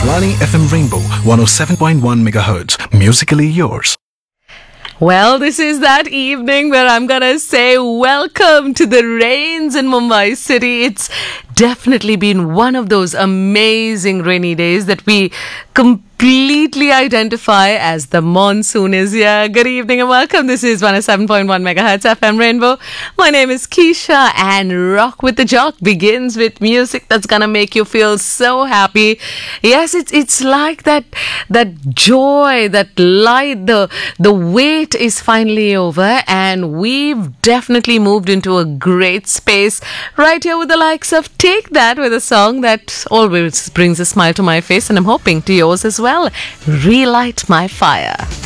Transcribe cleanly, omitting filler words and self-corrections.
Akashvani FM Rainbow 107.1 megahertz. Musically yours. Well, this is that evening where I'm gonna say welcome to the rains in Mumbai city. It's definitely been one of those amazing rainy days that we completely identify as the monsoon is here. Good evening and welcome. This is 107.1 megahertz FM Rainbow. My name is Keisha and Rock with the Jock begins with music that's gonna make you feel so happy. Yes, it's like that joy, that light, the wait is finally over and we've definitely moved into a great space right here with the likes of Take That, with a song that always brings a smile to my face and I'm hoping to yours as well. Relight My Fire.